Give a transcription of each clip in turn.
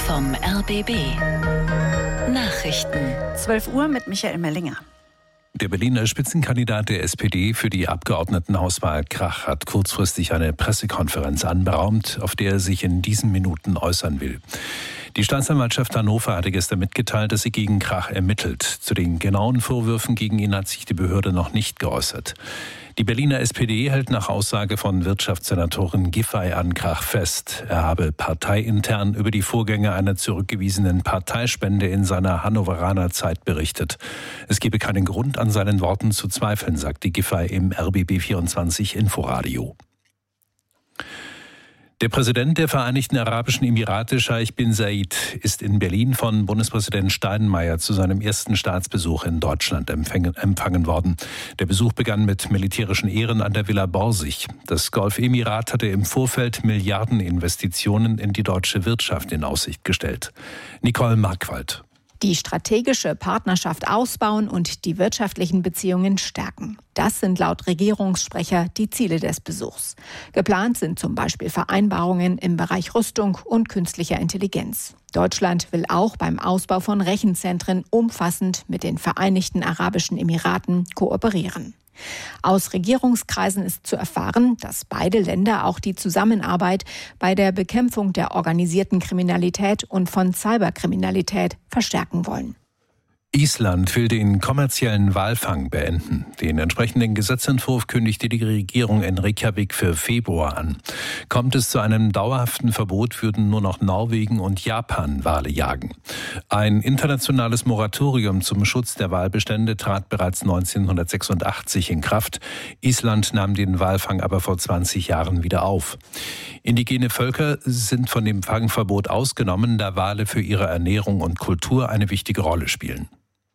vom RBB. Nachrichten. 12 Uhr mit Michael Mellinger. Der Berliner Spitzenkandidat der SPD für die Abgeordnetenhauswahl Krach hat kurzfristig eine Pressekonferenz anberaumt, auf der er sich in diesen Minuten äußern will. Die Staatsanwaltschaft Hannover hatte gestern mitgeteilt, dass sie gegen Krach ermittelt. Zu den genauen Vorwürfen gegen ihn hat sich die Behörde noch nicht geäußert. Die Berliner SPD hält nach Aussage von Wirtschaftssenatorin Giffey an Krach fest. Er habe parteiintern über die Vorgänge einer zurückgewiesenen Parteispende in seiner Hannoveraner Zeit berichtet. Es gebe keinen Grund, an seinen Worten zu zweifeln, sagte Giffey im RBB24 Inforadio. Der Präsident der Vereinigten Arabischen Emirate, Scheich bin Zayed, ist in Berlin von Bundespräsident Steinmeier zu seinem ersten Staatsbesuch in Deutschland empfangen worden. Der Besuch begann mit militärischen Ehren an der Villa Borsig. Das Golfemirat hatte im Vorfeld Milliardeninvestitionen in die deutsche Wirtschaft in Aussicht gestellt. Nicole Markwald. Die strategische Partnerschaft ausbauen und die wirtschaftlichen Beziehungen stärken. Das sind laut Regierungssprecher die Ziele des Besuchs. Geplant sind zum Beispiel Vereinbarungen im Bereich Rüstung und künstlicher Intelligenz. Deutschland will auch beim Ausbau von Rechenzentren umfassend mit den Vereinigten Arabischen Emiraten kooperieren. Aus Regierungskreisen ist zu erfahren, dass beide Länder auch die Zusammenarbeit bei der Bekämpfung der organisierten Kriminalität und von Cyberkriminalität verstärken wollen. Island will den kommerziellen Walfang beenden. Den entsprechenden Gesetzentwurf kündigte die Regierung in Reykjavik für Februar an. Kommt es zu einem dauerhaften Verbot, würden nur noch Norwegen und Japan Wale jagen. Ein internationales Moratorium zum Schutz der Walbestände trat bereits 1986 in Kraft. Island nahm den Walfang aber vor 20 Jahren wieder auf. Indigene Völker sind von dem Fangverbot ausgenommen, da Wale für ihre Ernährung und Kultur eine wichtige Rolle spielen.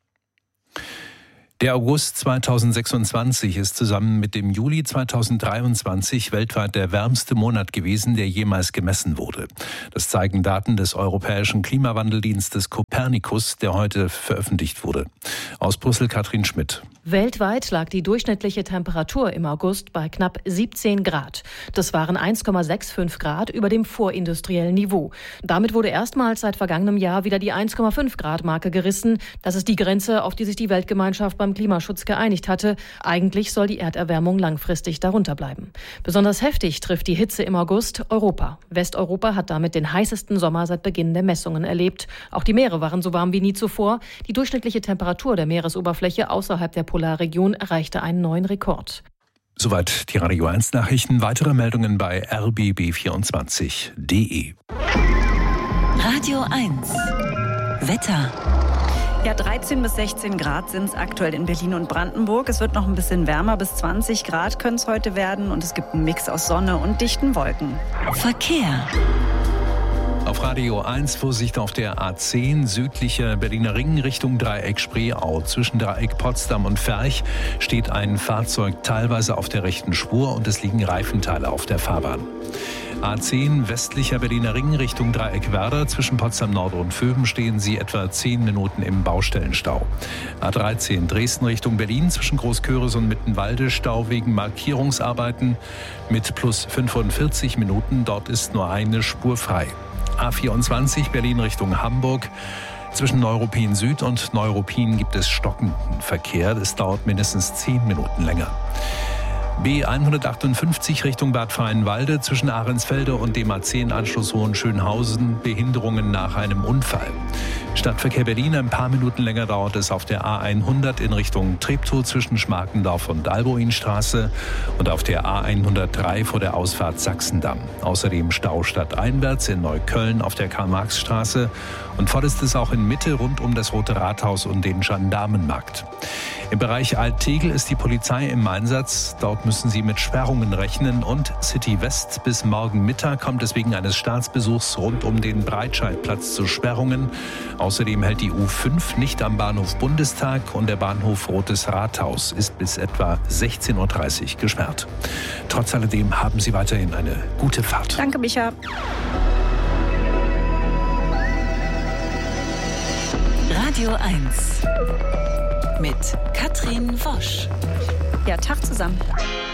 Der August 2026 ist zusammen mit dem Juli 2023 weltweit der wärmste Monat gewesen, der jemals gemessen wurde. Das zeigen Daten des europäischen Klimawandeldienstes Copernicus, der heute veröffentlicht wurde. Aus Brüssel Katrin Schmidt. Weltweit lag die durchschnittliche Temperatur im August bei knapp 17 Grad. Das waren 1,65 Grad über dem vorindustriellen Niveau. Damit wurde erstmals seit vergangenem Jahr wieder die 1,5 Grad Marke gerissen. Das ist die Grenze, auf die sich die Weltgemeinschaft beim Klimaschutz geeinigt hatte. Eigentlich soll die Erderwärmung langfristig darunter bleiben. Besonders heftig trifft die Hitze im August Europa. Westeuropa hat damit den heißesten Sommer seit Beginn der Messungen erlebt. Auch die Meere waren so warm wie nie zuvor. Die durchschnittliche Temperatur der Meeresoberfläche außerhalb der Polarregion erreichte einen neuen Rekord. Soweit die Radio 1 Nachrichten. Weitere Meldungen bei rbb24.de. Radio 1. Wetter. Ja, 13 bis 16 Grad sind es aktuell in Berlin und Brandenburg. Es wird noch ein bisschen wärmer, bis 20 Grad können es heute werden. Und es gibt einen Mix aus Sonne und dichten Wolken. Verkehr. Auf Radio 1 Vorsicht auf der A10 südlicher Berliner Ring Richtung Dreieck Spreeau. Zwischen Dreieck Potsdam und Ferch steht ein Fahrzeug teilweise auf der rechten Spur und es liegen Reifenteile auf der Fahrbahn. A10 westlicher Berliner Ring Richtung Dreieck Werder. Zwischen Potsdam Nord und Vöben stehen sie etwa 10 Minuten im Baustellenstau. A13 Dresden Richtung Berlin zwischen Großköris und Mittenwalde Stau wegen Markierungsarbeiten mit plus 45 Minuten. Dort ist nur eine Spur frei. A24 Berlin Richtung Hamburg. Zwischen Neuruppin Süd und Neuruppin gibt es stockenden Verkehr. Es dauert mindestens 10 Minuten länger. B158 Richtung Bad Freienwalde zwischen Ahrensfelde und dem A10-Anschluss Hohenschönhausen. Behinderungen nach einem Unfall. Stadtverkehr Berlin, ein paar Minuten länger dauert es auf der A100 in Richtung Treptow zwischen Schmarkendorf und Alboinstraße und auf der A103 vor der Ausfahrt Sachsendamm. Außerdem Stau stadteinwärts in Neukölln auf der Karl-Marx-Straße und voll ist es auch in Mitte rund um das Rote Rathaus und den Gendarmenmarkt. Im Bereich Alt-Tegel ist die Polizei im Einsatz. Dort müssen sie mit Sperrungen rechnen und City West bis morgen Mittag kommt es wegen eines Staatsbesuchs rund um den Breitscheidplatz zu Sperrungen. Außerdem hält die U5 nicht am Bahnhof Bundestag und der Bahnhof Rotes Rathaus ist bis etwa 16:30 Uhr gesperrt. Trotz alledem haben Sie weiterhin eine gute Fahrt. Danke, Micha. Radio 1 mit Katrin Wosch. Ja, Tag zusammen.